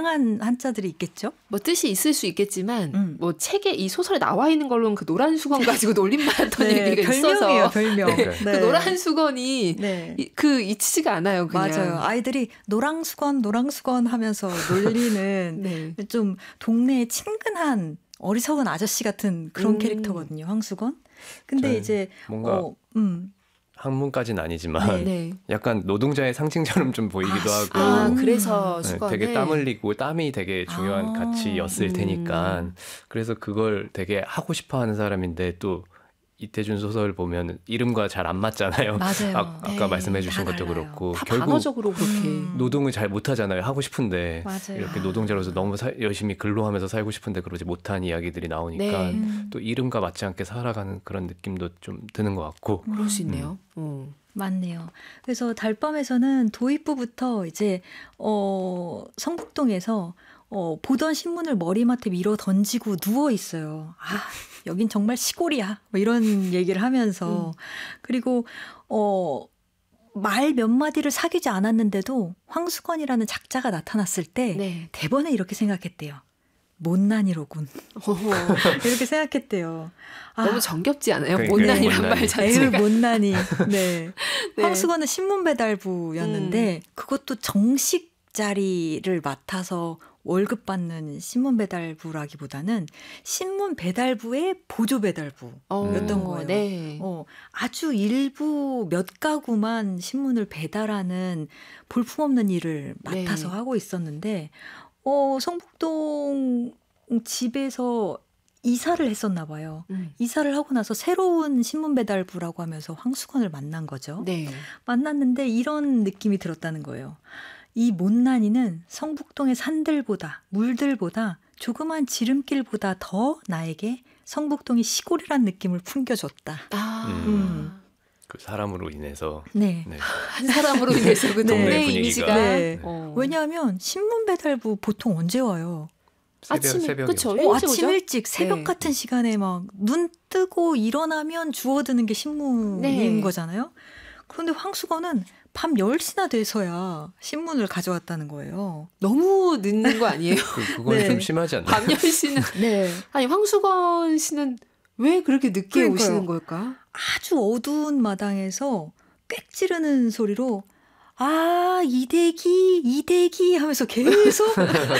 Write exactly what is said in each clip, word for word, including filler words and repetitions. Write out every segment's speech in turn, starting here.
다양한 한자들이 있겠죠? 뭐 뜻이 있을 수 있겠지만 음. 뭐 책에 이 소설에 나와 있는 걸로는 그 노란 수건 가지고 놀림받았던 네, 얘기가 별명이에요, 있어서 별명. 네, 네. 그 노란 수건이 네. 이, 그 잊히지가 않아요. 그냥. 맞아요. 아이들이 노랑수건 노랑수건 하면서 놀리는 네. 좀 동네에 친근한 어리석은 아저씨 같은 그런 음. 캐릭터거든요. 황수건. 근데 이제 뭔가 어, 음. 학문까지는 아니지만 네. 약간 노동자의 상징처럼 좀 보이기도 아, 하고 아, 그래서 네, 수건을 되게 땀 흘리고 땀이 되게 중요한 아. 가치였을 음. 테니까 그래서 그걸 되게 하고 싶어하는 사람인데 또 이태준 소설 보면 이름과 잘 안 맞잖아요. 맞아요. 아, 아까 네, 말씀해 주신 다 것도 달라요. 그렇고 다 결국 반어적으로 그렇게 음. 노동을 잘 못하잖아요. 하고 싶은데 맞아요. 이렇게 노동자로서 너무 사, 열심히 근로하면서 살고 싶은데 그러지 못한 이야기들이 나오니까 네. 음. 또 이름과 맞지 않게 살아가는 그런 느낌도 좀 드는 것 같고 그럴 수 있네요. 음. 맞네요. 그래서 달밤에서는 도입부부터 이제 어, 성북동에서 어, 보던 신문을 머리맡에 밀어 던지고 누워 있어요. 아, 여긴 정말 시골이야. 뭐 이런 얘기를 하면서 음. 그리고 어, 말 몇 마디를 사귀지 않았는데도 황수건이라는 작자가 나타났을 때 네. 대번에 이렇게 생각했대요. 못난이로군. 이렇게 생각했대요. 아, 너무 정겹지 않아요? 그러니까요. 못난이란 못난이. 말 자체가. 에휴, 못난이. 네. 네. 황수건은 신문 배달부였는데 음. 그것도 정식 자리를 맡아서 월급 받는 신문 배달부라기보다는 신문 배달부의 보조 배달부였던 어, 거예요. 네. 어, 아주 일부 몇 가구만 신문을 배달하는 볼품없는 일을 맡아서 네. 하고 있었는데 어, 성북동 집에서 이사를 했었나 봐요. 음. 이사를 하고 나서 새로운 신문 배달부라고 하면서 황수건을 만난 거죠. 네. 만났는데 이런 느낌이 들었다는 거예요. 이 못난이는 성북동의 산들보다 물들보다 조그만 지름길보다 더 나에게 성북동이 시골이란 느낌을 풍겨줬다. 아. 음. 그 사람으로 인해서 네. 네. 한 사람으로 인해서 그 네. 동네 분위기가. 이미지가. 네. 어. 왜냐하면 신문 배달부 보통 언제 와요? 새벽, 아침에, 새벽에 그쵸. 오죠. 어, 일찍 아침 오죠? 일찍 새벽 네. 같은 시간에 막 눈 뜨고 일어나면 주워드는 게 신문인 네. 거잖아요. 그런데 황수건은 밤 열 시나 돼서야 신문을 가져왔다는 거예요. 너무 늦는 거 아니에요? 그, 그건 네. 좀 심하지 않나요? 밤 열 시는. 네. 아니, 황수건 씨는 왜 그렇게 늦게 그러니까요. 오시는 걸까? 아주 어두운 마당에서 꽥 지르는 소리로 아 이대기 이대기 하면서 계속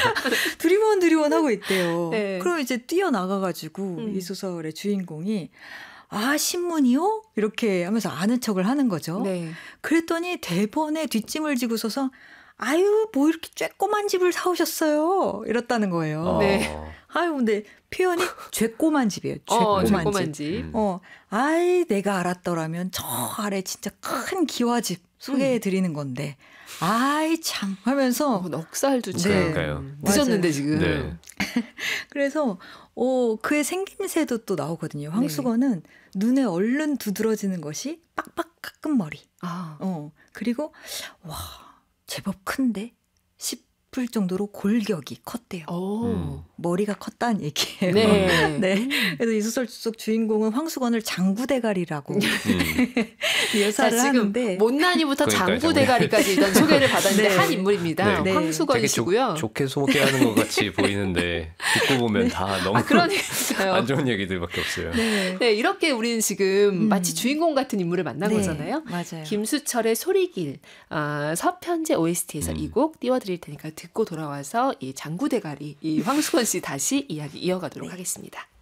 두리번 두리번 하고 있대요. 네. 그럼 이제 뛰어나가가지고 음. 이 소설의 주인공이 아 신문이요? 이렇게 하면서 아는 척을 하는 거죠. 네. 그랬더니 대번에 뒷짐을 지고 서서 아유 뭐 이렇게 쬐꼬만 집을 사오셨어요 이랬다는 거예요. 어. 네. 아유 근데 표현이 쬐꼬만 집이에요. 어, 쬐꼬만 조그만 집. 집. 음. 어, 아이 내가 알았더라면 저 아래 진짜 큰 기와집 소개해 드리는 건데 아이 참 하면서 어, 넉살도 참. 네. 그러니까요. 늦었는데 맞아요. 지금. 네. 그래서 어, 그의 생김새도 또 나오거든요. 황수건은 눈에 얼른 두드러지는 것이 빡빡 깎은 머리. 아. 어, 그리고 와 제법 큰데 싶을 정도로 골격이 컸대요. 오. 음. 머리가 컸다는 얘기예요. 네. 네. 그래서 이 소설 속 주인공은 황수건을 장구대가리라고 음. 묘사를 자, 지금 하는데 못난이부터 그러니까요, 장구대가리까지 일단 소개를 받았는데 네. 한 인물입니다. 네. 네. 되게 황수건이시고요. 좋, 좋게 소개하는 것 같이 보이는데 듣고 보면 다 너무 아, 그러니까요. 안 좋은 얘기들밖에 없어요. 네. 네, 이렇게 우리는 지금 음. 마치 주인공 같은 인물을 만난 네, 거잖아요. 맞아요. 김수철의 소리길, 아, 서편제 오에스티에서 음. 이 곡 띄워드릴 테니까 듣고 돌아와서 이 장구대가리, 이 황수건 씨 다시 이야기 이어가도록 네. 하겠습니다.